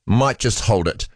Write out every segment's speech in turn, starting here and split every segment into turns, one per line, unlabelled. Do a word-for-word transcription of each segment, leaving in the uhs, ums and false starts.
might just hold it.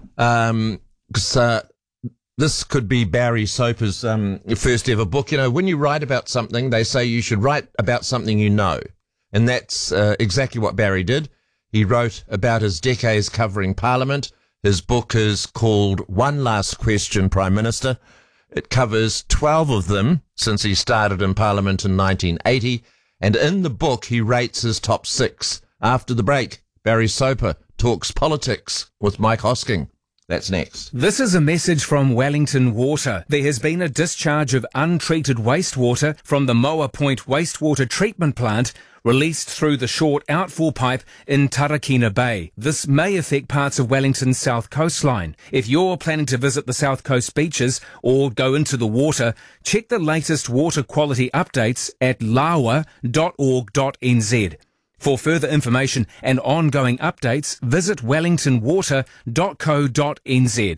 Um, 'cause, uh, this could be Barry Soper's um, first ever book. You know, when you write about something, they say you should write about something you know. And that's uh, exactly what Barry did. He wrote about his decades covering Parliament. His book is called One Last Question, Prime Minister. It covers twelve of them since he started in Parliament in nineteen eighty. And in the book, he rates his top six. After the break, Barry Soper talks politics with Mike Hosking. That's next.
This is a message from Wellington Water. There has been a discharge of untreated wastewater from the Moa Point wastewater treatment plant released through the short outfall pipe in Tarakina Bay. This may affect parts of Wellington's south coastline. If you're planning to visit the south coast beaches or go into the water, check the latest water quality updates at lawa dot org dot n z. For further information and ongoing updates, visit wellington water dot co dot n z.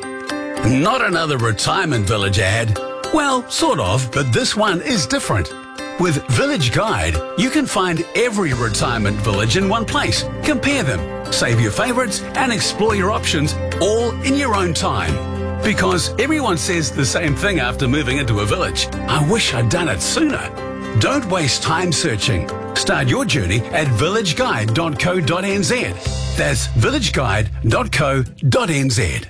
Not another retirement village ad? Well, sort of, but this one is different. With Village Guide, you can find every retirement village in one place. Compare them, save your favourites, and explore your options all in your own time. Because everyone says the same thing after moving into a village. I wish I'd done it sooner. Don't waste time searching. Start your journey at village guide dot co dot n z. That's village guide dot co dot n z.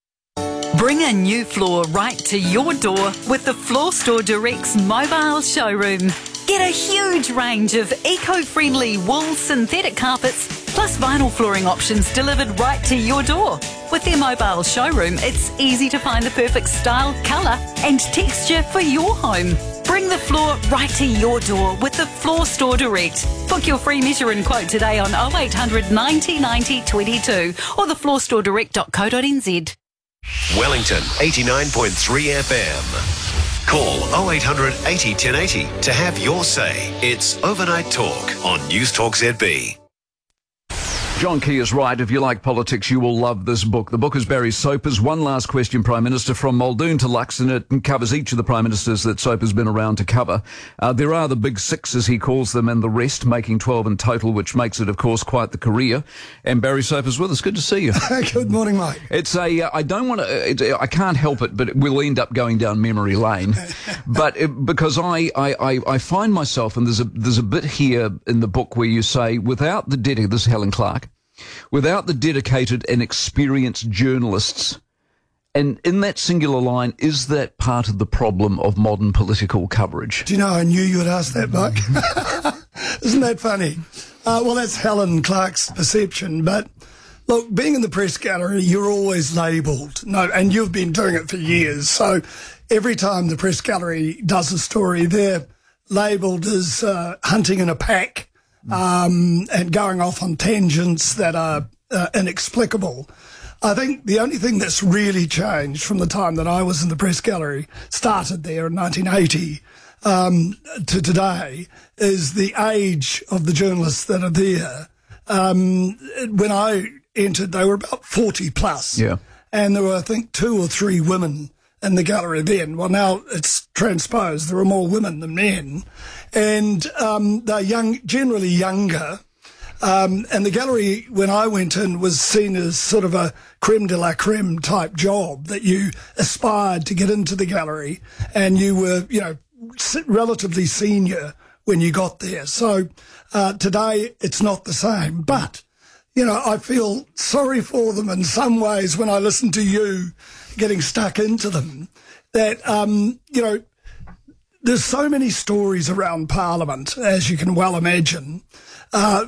Bring a new floor right to your door with the Floor Store Direct's mobile showroom. Get a huge range of eco-friendly wool synthetic carpets plus vinyl flooring options delivered right to your door. With their mobile showroom, it's easy to find the perfect style, colour and texture for your home. Bring the floor right to your door with the Floor Store Direct. Book your free measure and quote today on oh eight hundred ninety ninety twenty-two or the floor store direct dot co dot n z.
Wellington eighty-nine point three F M. Call oh eight hundred eighty ten eighty to have your say. It's Overnight Talk on News Talk Z B.
John Key is right. If you like politics, you will love this book. The book is Barry Soper's One Last Question, Prime Minister, from Muldoon to Lux, and it covers each of the Prime Ministers that Soper's been around to cover. Uh, there are the big six, as he calls them, and the rest, making twelve in total, which makes it, of course, quite the career. And Barry Soper's with us. Good to see you.
Good morning, Mike.
It's a, uh, I don't want to, I can't help it, but we'll end up going down memory lane. But it, because I, I, I, I find myself, and there's a, there's a bit here in the book where you say, without the dedicated, this is Helen Clark, without the dedicated and experienced journalists, and in that singular line, is that part of the problem of modern political coverage?
Do you know, I knew you would ask that, Mike. Isn't that funny? Uh, well, that's Helen Clark's perception, but look, being in the press gallery, you're always labelled. No, and you've been doing it for years, so every time the press gallery does a story, they're labelled as uh, hunting in a pack. Um, and going off on tangents that are uh, inexplicable. I think the only thing that's really changed from the time that I was in the press gallery, started there in nineteen eighty, um, to today, is the age of the journalists that are there. Um, when I entered, they were about forty plus.
Yeah.
And there were, I think, two or three women in the gallery then. Well, now it's transposed. There are more women than men. And um, they're young, generally younger. Um, and the gallery, when I went in, was seen as sort of a creme de la creme type job, that you aspired to get into the gallery and you were, you know, relatively senior when you got there. So uh, today it's not the same. But, you know, I feel sorry for them in some ways when I listen to you getting stuck into them, that, um, you know, there's so many stories around Parliament, as you can well imagine. Uh,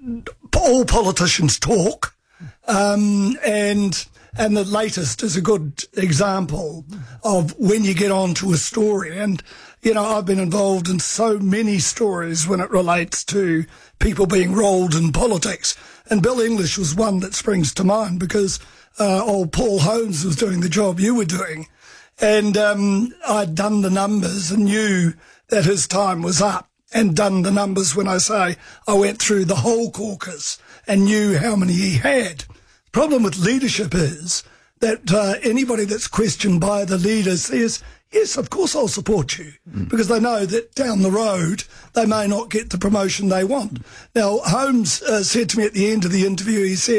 all politicians talk, um, and and the latest is a good example of when you get onto a story. And, you know, I've been involved in so many stories when it relates to people being rolled in politics. And Bill English was one that springs to mind because uh, old Paul Holmes was doing the job you were doing. And um, I'd done the numbers and knew that his time was up, and done the numbers when I say I went through the whole caucus and knew how many he had. The problem with leadership is that uh, anybody that's questioned by the leader says, yes, of course I'll support you, mm. because they know that down the road they may not get the promotion they want. Now, Holmes uh, said to me at the end of the interview, he said,